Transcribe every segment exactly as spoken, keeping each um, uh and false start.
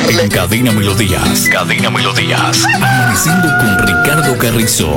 En Cadena Melodías. Cadena Melodías. Amaneciendo con Ricardo Carrizo.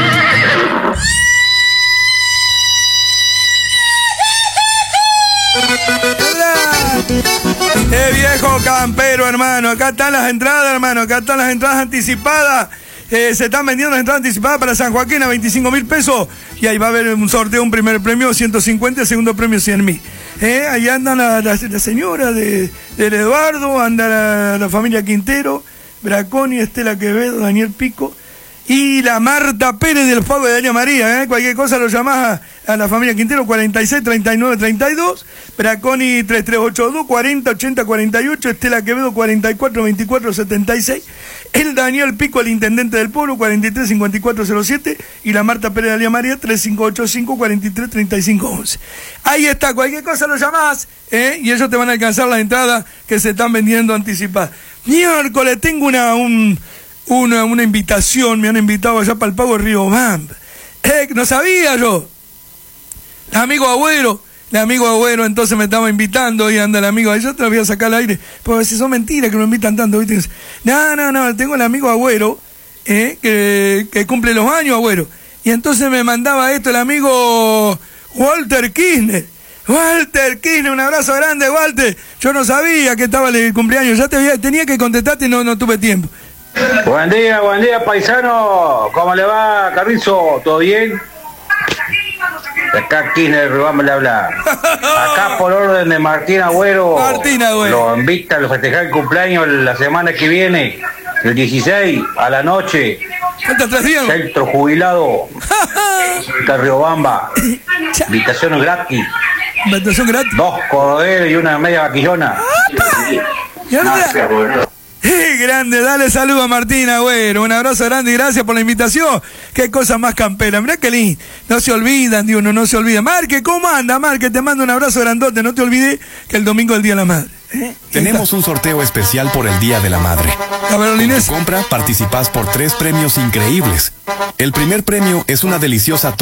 ¡Eh, viejo campero, hermano! Acá están las entradas, hermano. Acá están las entradas anticipadas. Eh, se están vendiendo las entradas anticipadas para San Joaquín a veinticinco mil pesos. Y ahí va a haber un sorteo, un primer premio ciento cincuenta, segundo premio cien mil. Eh, ahí andan la, la, la señora de, del Eduardo, anda la, la familia Quintero, Braconi, Estela Quevedo, Daniel Pico. Y la Marta Pérez del Pago de Dalia María, ¿eh? Cualquier cosa lo llamás a, a la familia Quintero, cuarenta y seis, treinta y nueve, treinta y dos, Braconi treinta y tres ochenta y dos, cuarenta, ochenta, cuarenta y ocho, Estela Quevedo cuarenta y cuatro, veinticuatro, setenta y seis, el Daniel Pico, el intendente del pueblo, cuarenta y tres, cincuenta y cuatro, cero siete, y la Marta Pérez de Dalia María, treinta y cinco ochenta y cinco, cuarenta y tres, treinta y cinco, once. Ahí está, cualquier cosa lo llamás, ¿eh? Y ellos te van a alcanzar las entradas que se están vendiendo anticipadas. Miércoles tengo una... un Una, una invitación, me han invitado allá para el Pago de Río Bamba. Eh, no sabía yo. El amigo Agüero, el amigo Agüero entonces me estaba invitando y anda el amigo, yo te lo voy a sacar al aire, porque si son mentiras que me invitan tanto, ¿viste? No, no, no, tengo el amigo Agüero, eh, que, que cumple los años, Agüero. Y entonces me mandaba esto el amigo Walter Kirchner. Walter Kirchner, un abrazo grande, Walter. Yo no sabía que estaba el cumpleaños, ya te había, tenía que contestarte y no, no tuve tiempo. Buen día, buen día, paisano. ¿Cómo le va, Carrizo? ¿Todo bien? Acá Kirchner, vamos a hablar. Acá por orden de Martín Agüero. Martín Agüero. Lo invita a festejar el cumpleaños la semana que viene, el dieciséis, a la noche. ¿Cuántos tres días? Centro jubilado. Riobamba. Invitación gratis. Invitación gratis. Dos corderos y una media vaquillona. ¡Eh, grande! Dale saludo a Martín Agüero. Un abrazo grande y gracias por la invitación. Qué cosa más campera. Mirá qué lindo. No se olvidan, digo, no, no se olvida. Marque, ¿cómo anda, Marque? Te mando un abrazo grandote. No te olvides que el domingo es el Día de la Madre. ¿Eh? Tenemos un sorteo especial por el Día de la Madre. A ver, Con tu compra participás por tres premios increíbles. El primer premio es una deliciosa